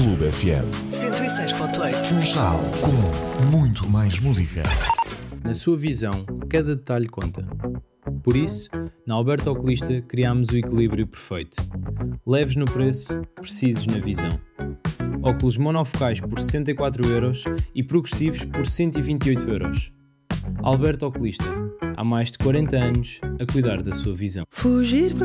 Clube FM. 106.8. Funchal, com muito mais música. Na sua visão, cada detalhe conta. Por isso, na Alberto Oculista criámos o equilíbrio perfeito. Leves no preço, precisos na visão. Óculos monofocais por 64€ e progressivos por 128€. Alberto Oculista, há mais de 40 anos a cuidar da sua visão. Fugir